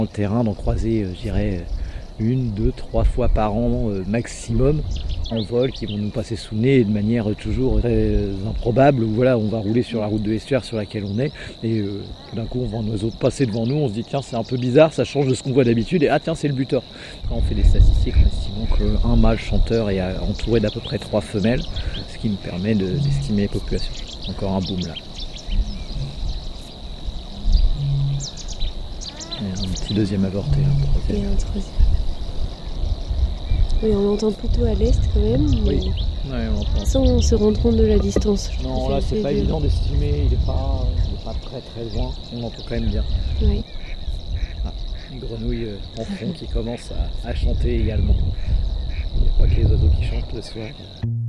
le terrain, d'en croiser, je dirais, 1, 2, 3 fois par an maximum en vol qui vont nous passer sous le nez de manière toujours très improbable. Voilà, on va rouler sur la route de l'estuaire sur laquelle on est et tout d'un coup on voit un oiseau passer devant nous, on se dit tiens c'est un peu bizarre, ça change de ce qu'on voit d'habitude et ah tiens c'est le buteur. Quand on fait des statistiques, on estime qu'un mâle chanteur est entouré d'à peu près 3 femelles, ce qui nous permet d'estimer les populations. Encore un boom là. Et un petit deuxième avorté, un troisième. Et un troisième. Oui, on entend plutôt à l'est quand même. Mais... Oui, ouais, on entend. Sans on se rendre compte de la distance. Non, là c'est pas évident d'estimer, il est pas très très loin, on entend quand même bien. Oui. Ah, une grenouille en fond qui commence à chanter également. Il n'y a pas que les oiseaux qui chantent le soir.